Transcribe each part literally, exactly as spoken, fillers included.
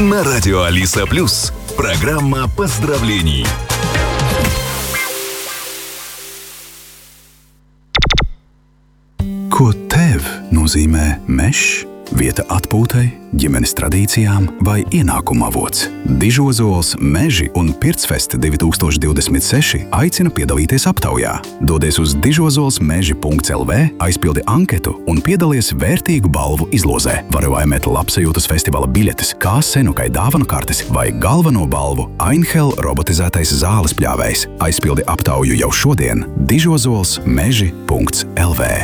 На радио Алиса Плюс. Программа поздравлений. Ko tev nozīmē mežs? Vieta atpūtai, ģimenes tradīcijām vai ienākuma avots? Dižozols Meži un Pircfest divi tūkstoši divdesmit seši aicina piedalīties aptaujā. Dodies uz dižozols meži punkts el vē, aizpildi anketu un piedalies vērtīgu balvu izlozē. Vari laimēt labsajūtas festivāla biļetes, kā senukai dāvanu kartes vai galveno balvu Einhell robotizētais zāles pļāvējs. Aizpildi aptauju jau šodien dižozols meži punkts el vē.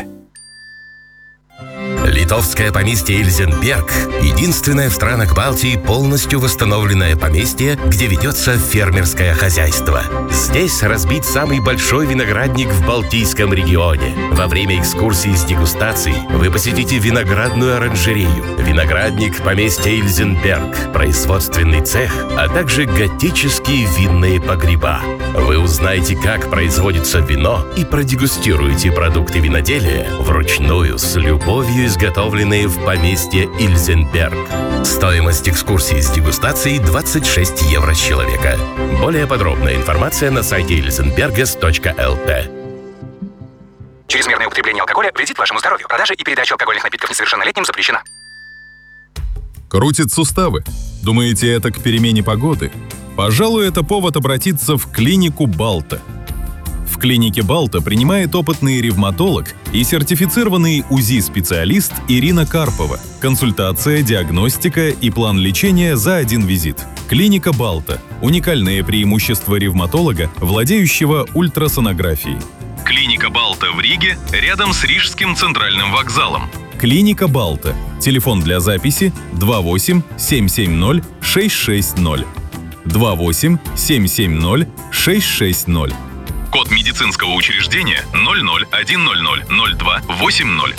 Литовское поместье Ильзенберг – единственное в странах Балтии полностью восстановленное поместье, где ведется фермерское хозяйство. Здесь разбит самый большой виноградник в Балтийском регионе. Во время экскурсии с дегустацией вы посетите виноградную оранжерею, виноградник поместья Ильзенберг, производственный цех, а также готические винные погреба. Вы узнаете, как производится вино, и продегустируете продукты виноделия вручную с любовью изготовленные в поместье Ильзенберг. Стоимость экскурсии с дегустацией двадцать шесть евро с человека. Более подробная информация на сайте ильзенбергес точка эл ти. Чрезмерное употребление алкоголя вредит вашему здоровью. Продажа и передача алкогольных напитков несовершеннолетним запрещена. Крутит суставы? Думаете, это к перемене погоды? Пожалуй, это повод обратиться в клинику Балта. В клинике Балта принимает опытный ревматолог и сертифицированный УЗИ-специалист Ирина Карпова. Консультация, диагностика и план лечения за один визит. Клиника Балта – уникальное преимущество ревматолога, владеющего ультрасонографией. Клиника Балта в Риге, рядом с Рижским центральным вокзалом. Клиника Балта. Телефон для записи два восемь семь семь ноль шесть шесть ноль. два восемь семь семь ноль шесть шесть ноль. Код медицинского учреждения ноль ноль один ноль ноль ноль два восемь ноль.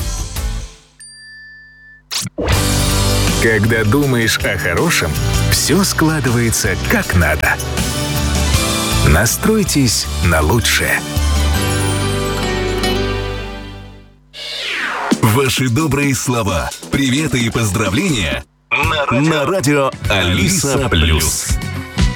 Когда думаешь о хорошем, все складывается как надо. Настройтесь на лучшее. Ваши добрые слова, приветы и поздравления на радио Алиса Плюс.